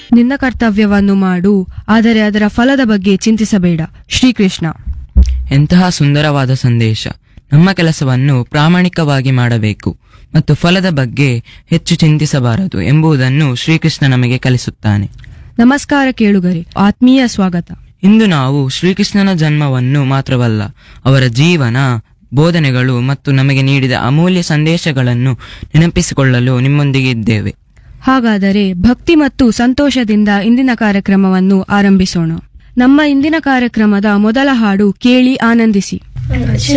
ನಿನ್ನ ಕರ್ತವ್ಯವನ್ನು ಮಾಡು, ಆದರೆ ಅದರ ಫಲದ ಬಗ್ಗೆ ಚಿಂತಿಸಬೇಡ. ಶ್ರೀಕೃಷ್ಣ. ಎಂತಹ ಸುಂದರವಾದ ಸಂದೇಶ. ನಮ್ಮ ಕೆಲಸವನ್ನು ಪ್ರಾಮಾಣಿಕವಾಗಿ ಮಾಡಬೇಕು ಮತ್ತು ಫಲದ ಬಗ್ಗೆ ಹೆಚ್ಚು ಚಿಂತಿಸಬಾರದು ಎಂಬುದನ್ನು ಶ್ರೀಕೃಷ್ಣ ನಮಗೆ ಕಲಿಸುತ್ತಾನೆ. ನಮಸ್ಕಾರ ಕೇಳುಗರೆ, ಆತ್ಮೀಯ ಸ್ವಾಗತ. ಇಂದು ನಾವು ಶ್ರೀಕೃಷ್ಣನ ಜನ್ಮವನ್ನು ಮಾತ್ರವಲ್ಲ, ಅವರ ಜೀವನ, ಬೋಧನೆಗಳು ಮತ್ತು ನಮಗೆ ನೀಡಿದ ಅಮೂಲ್ಯ ಸಂದೇಶಗಳನ್ನು ನೆನಪಿಸಿಕೊಳ್ಳಲು ನಿಮ್ಮೊಂದಿಗೆ ಇದ್ದೇವೆ. ಹಾಗಾದರೆ ಭಕ್ತಿ ಮತ್ತು ಸಂತೋಷದಿಂದ ಇಂದಿನ ಕಾರ್ಯಕ್ರಮವನ್ನು ಆರಂಭಿಸೋಣ. ನಮ್ಮ ಇಂದಿನ ಕಾರ್ಯಕ್ರಮದ ಮೊದಲ ಹಾಡು ಕೇಳಿ ಆನಂದಿಸಿ.